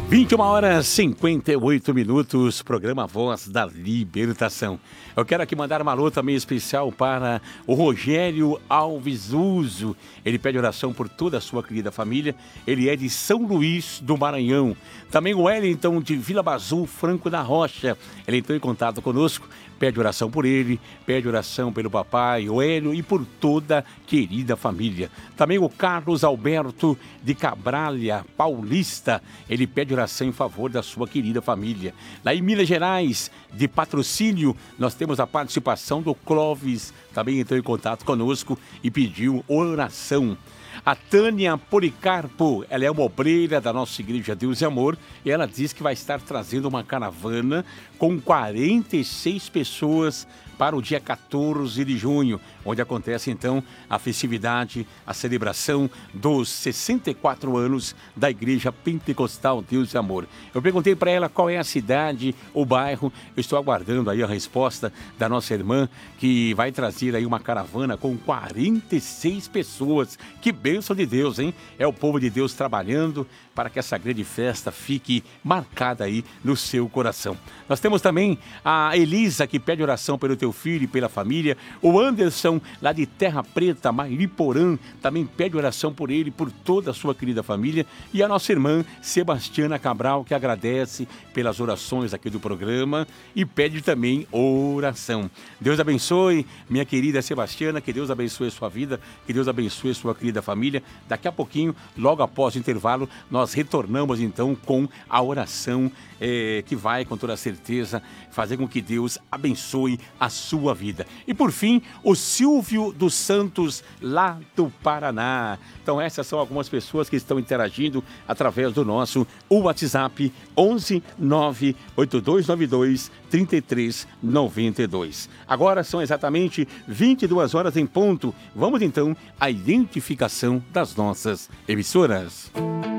21h58, programa Voz da Libertação. Eu quero aqui mandar um alô também especial para o Rogério Alves Uso. Ele pede oração por toda a sua querida família. Ele é de São Luís do Maranhão. Também o Wellington de Vila Bazul, Franco da Rocha. Ele entrou em contato conosco. Pede oração por ele, pede oração pelo papai, o Hélio e por toda a querida família. Também o Carlos Alberto de Cabralha, Paulista, ele pede oração em favor da sua querida família. Lá em Minas Gerais, de Patrocínio, nós temos a participação do Clóvis, também entrou em contato conosco e pediu oração. A Tânia Policarpo, ela é uma obreira da nossa Igreja Deus e Amor e ela diz que vai estar trazendo uma caravana com 46 pessoas para o dia 14 de junho, onde acontece então a festividade, a celebração dos 64 anos da Igreja Pentecostal Deus e Amor. Eu perguntei para ela qual é a cidade, o bairro, eu estou aguardando aí a resposta da nossa irmã, que vai trazer aí uma caravana com 46 pessoas. Que bênção de Deus, hein? É o povo de Deus trabalhando para que essa grande festa fique marcada aí no seu coração. Nós temos também a Elisa, que pede oração pelo teu filho e pela família. O Anderson, lá de Terra Preta, Mairiporã, também pede oração por ele, por toda a sua querida família. E a nossa irmã Sebastiana Cabral, que agradece pelas orações aqui do programa e pede também oração. Deus abençoe, minha querida Sebastiana, que Deus abençoe a sua vida, que Deus abençoe a sua querida família. Daqui a pouquinho, logo após o intervalo, nós retornamos então com a oração que vai, com toda certeza, fazer com que Deus abençoe a sua vida. E por fim, o Silvio dos Santos, lá do Paraná. Então essas são algumas pessoas que estão interagindo através do nosso WhatsApp 11 98292 3392. Agora são exatamente 22 horas em ponto. Vamos então à identificação das nossas emissoras.